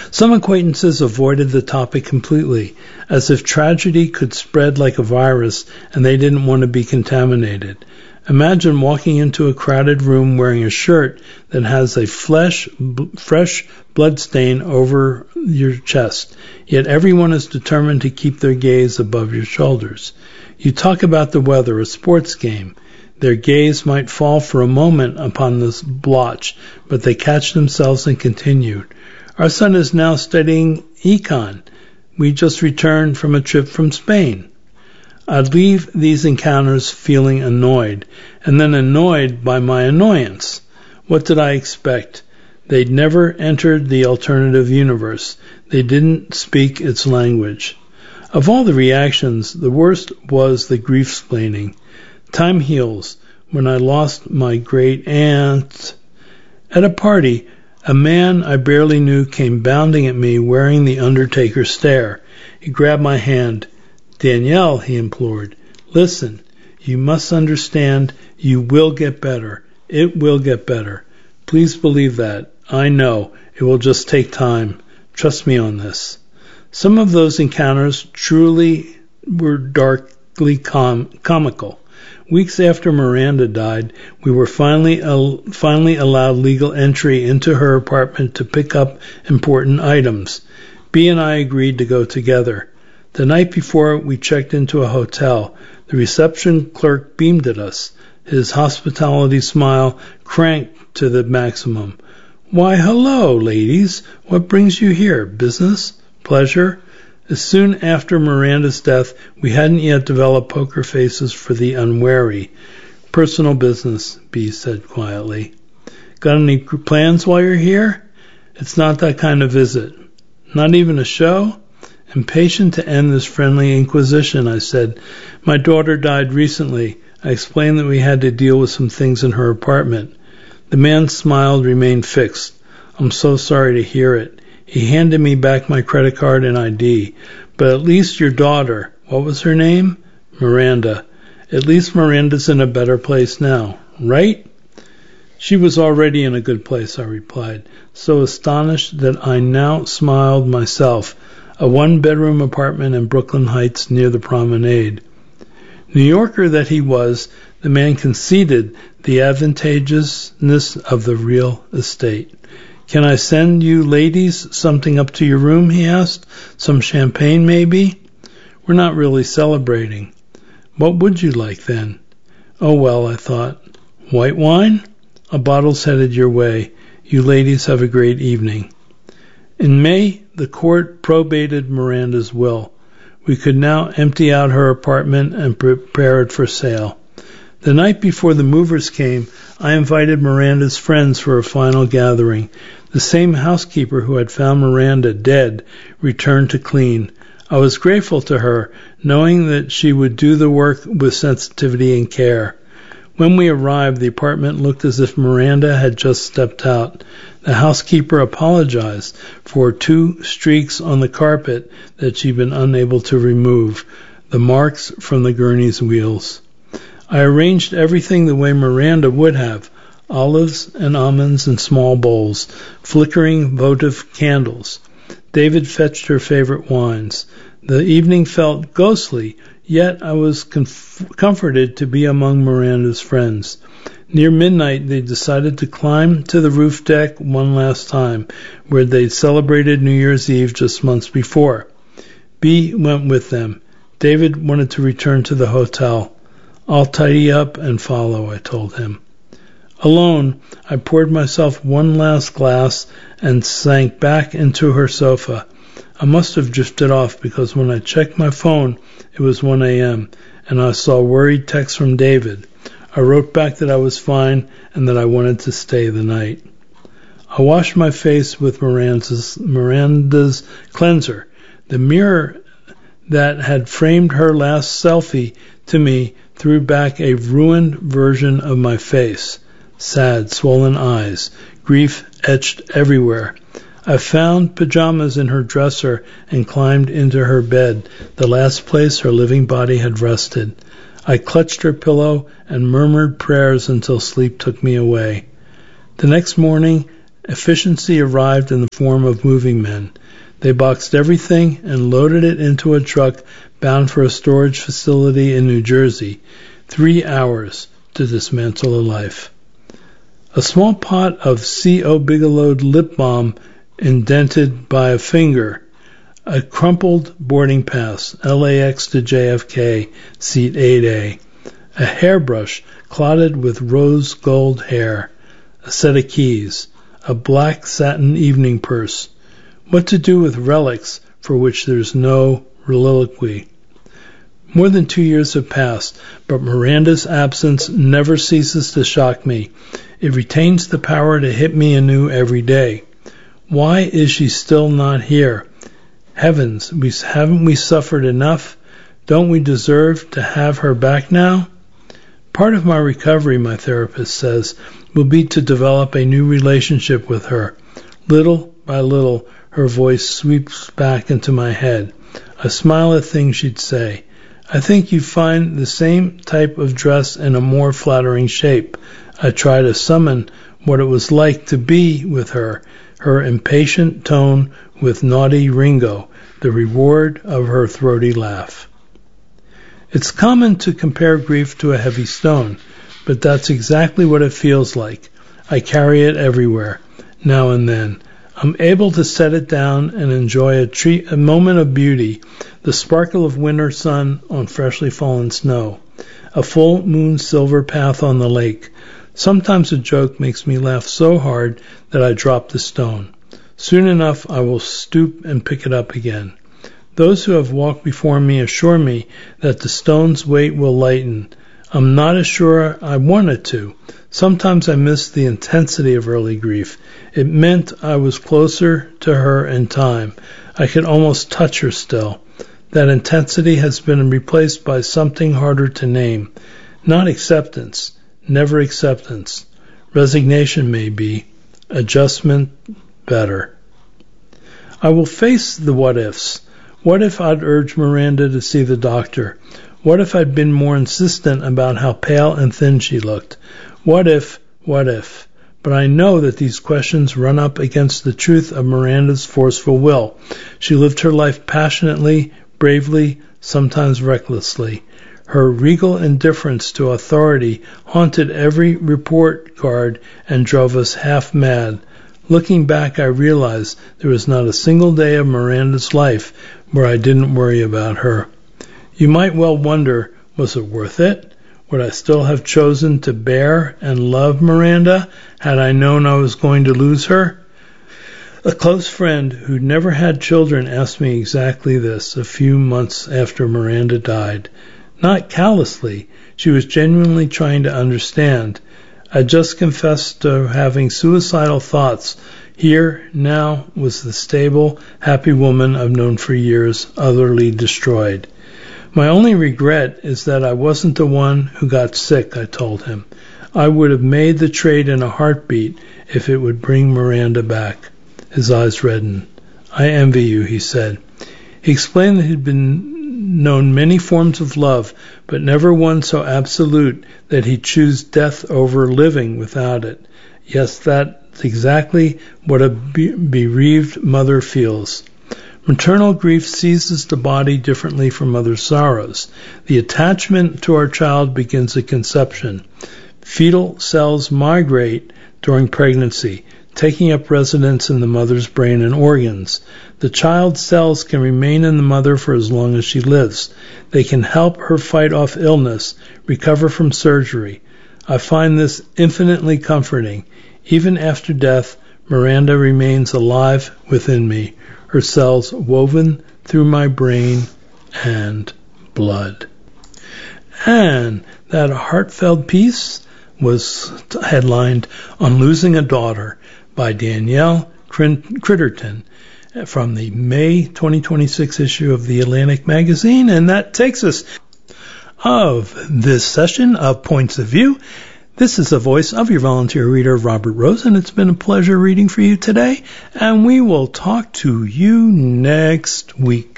Some acquaintances avoided the topic completely, as if tragedy could spread like a virus and they didn't want to be contaminated. Imagine walking into a crowded room wearing a shirt that has a fresh blood stain over your chest, yet everyone is determined to keep their gaze above your shoulders. You talk about the weather, a sports game. Their gaze might fall for a moment upon this blotch, but they catch themselves and continue. Our son is now studying econ. We just returned from a trip from Spain. I'd leave these encounters feeling annoyed, and then annoyed by my annoyance. What did I expect? They'd never entered the alternative universe. They didn't speak its language. Of all the reactions, the worst was the grief-splaining. Time heals. When I lost my great aunt at a party, a man I barely knew came bounding at me wearing the Undertaker stare. He grabbed my hand. "Danielle," he implored, "listen, you must understand you will get better. It will get better. Please believe that. I know. It will just take time. Trust me on this." Some of those encounters truly were darkly comical. Weeks after Miranda died, we were finally allowed legal entry into her apartment to pick up important items. B and I agreed to go together. The night before, we checked into a hotel. The reception clerk beamed at us, his hospitality smile cranked to the maximum. "Why, hello, ladies. What brings you here? Business? Pleasure?" As soon after Miranda's death, we hadn't yet developed poker faces for the unwary. "Personal business," B said quietly. "Got any plans while you're here?" "It's not that kind of visit." "Not even a show?" Impatient to end this friendly inquisition, I said, "My daughter died recently." I explained that we had to deal with some things in her apartment. The man's smile remained fixed. "I'm so sorry to hear it." He handed me back my credit card and ID. "But at least your daughter, what was her name?" "Miranda." "At least Miranda's in a better place now, right?" "She was already in a good place," I replied, so astonished that I now smiled myself. A one-bedroom apartment in Brooklyn Heights near the promenade. New Yorker that he was, the man conceded the advantageousness of the real estate. "Can I send you ladies something up to your room?" he asked. "Some champagne, maybe?" "We're not really celebrating." "What would you like, then?" "Oh, well," I thought. "White wine?" "A bottle's headed your way. You ladies have a great evening." In May, the court probated Miranda's will. We could now empty out her apartment and prepare it for sale. The night before the movers came, I invited Miranda's friends for a final gathering. The same housekeeper who had found Miranda dead returned to clean. I was grateful to her, knowing that she would do the work with sensitivity and care. When we arrived, the apartment looked as if Miranda had just stepped out. The housekeeper apologized for 2 streaks on the carpet that she'd been unable to remove, the marks from the gurney's wheels. I arranged everything the way Miranda would have, olives and almonds in small bowls, flickering votive candles. David fetched her favorite wines. The evening felt ghostly, yet I was comforted to be among Miranda's friends. Near midnight, they decided to climb to the roof deck one last time, where they'd celebrated New Year's Eve just months before. B went with them. David wanted to return to the hotel. "I'll tidy up and follow," I told him. Alone, I poured myself one last glass and sank back into her sofa. I must have drifted off because when I checked my phone, it was 1 a.m., and I saw worried texts from David. I wrote back that I was fine and that I wanted to stay the night. I washed my face with Miranda's cleanser. The mirror that had framed her last selfie to me threw back a ruined version of my face. Sad, swollen eyes, grief etched everywhere. I found pajamas in her dresser and climbed into her bed, the last place her living body had rested. I clutched her pillow and murmured prayers until sleep took me away. The next morning, efficiency arrived in the form of moving men. They boxed everything and loaded it into a truck bound for a storage facility in New Jersey. 3 hours to dismantle a life. A small pot of C.O. Bigelow lip balm indented by a finger. A crumpled boarding pass, LAX to JFK, seat 8A. A hairbrush clotted with rose gold hair. A set of keys. A black satin evening purse. What to do with relics for which there's no reliquary? More than 2 years have passed, but Miranda's absence never ceases to shock me. It retains the power to hit me anew every day. Why is she still not here? Heavens, haven't we suffered enough? Don't we deserve to have her back now? Part of my recovery, my therapist says, will be to develop a new relationship with her. Little by little, her voice sweeps back into my head. I smile at things she'd say. I think you find the same type of dress in a more flattering shape. I try to summon what it was like to be with her impatient tone with naughty Ringo, the reward of her throaty laugh. It's common to compare grief to a heavy stone, but that's exactly what it feels like. I carry it everywhere, now and then. I'm able to set it down and enjoy a moment of beauty, the sparkle of winter sun on freshly fallen snow, a full moon silver path on the lake. Sometimes a joke makes me laugh so hard that I drop the stone. Soon enough I will stoop and pick it up again. Those who have walked before me assure me that the stone's weight will lighten. I'm not as sure I want it to. Sometimes I miss the intensity of early grief. It meant I was closer to her in time. I could almost touch her still. That intensity has been replaced by something harder to name. Not acceptance. Never acceptance. Resignation maybe. Adjustment better. I will face the what-ifs. What if I'd urged Miranda to see the doctor? What if I'd been more insistent about how pale and thin she looked? What if? But I know that these questions run up against the truth of Miranda's forceful will. She lived her life passionately, bravely, sometimes recklessly. Her regal indifference to authority haunted every report card and drove us half mad. Looking back, I realize there was not a single day of Miranda's life where I didn't worry about her. You might well wonder, was it worth it? Would I still have chosen to bear and love Miranda had I known I was going to lose her? A close friend who never had children asked me exactly this a few months after Miranda died. Not callously, she was genuinely trying to understand. I just confessed to having suicidal thoughts. Here, now, was the stable, happy woman I've known for years, utterly destroyed. My only regret is that I wasn't the one who got sick, I told him. I would have made the trade in a heartbeat if it would bring Miranda back. His eyes reddened. I envy you, he said. He explained that he'd known many forms of love, but never one so absolute that he'd choose death over living without it. Yes, that's exactly what a bereaved mother feels. Maternal grief seizes the body differently from other sorrows. The attachment to our child begins at conception. Fetal cells migrate during pregnancy, taking up residence in the mother's brain and organs. The child's cells can remain in the mother for as long as she lives. They can help her fight off illness, recover from surgery. I find this infinitely comforting. Even after death, Miranda remains alive within me, her cells woven through my brain and blood. And that heartfelt piece was headlined On Losing a Daughter by Danielle Critterton from the May 2026 issue of the Atlantic magazine. And that takes us of this session of Points of View. This is the voice of your volunteer reader, Robert Rose, and it's been a pleasure reading for you today, and we will talk to you next week.